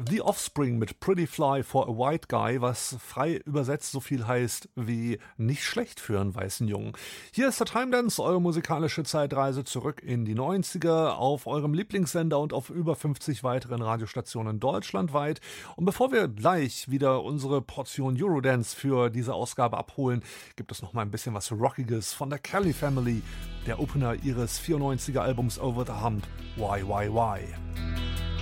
The Offspring mit Pretty Fly for a White Guy, was frei übersetzt so viel heißt wie nicht schlecht für einen weißen Jungen. Hier ist der Time Dance, eure musikalische Zeitreise zurück in die 90er auf eurem Lieblingssender und auf über 50 weiteren Radiostationen deutschlandweit. Und bevor wir gleich wieder unsere Portion Eurodance für diese Ausgabe abholen, gibt es noch mal ein bisschen was Rockiges von der Kelly Family, der Opener ihres 94er Albums Over the Hump, Why, Why, Why.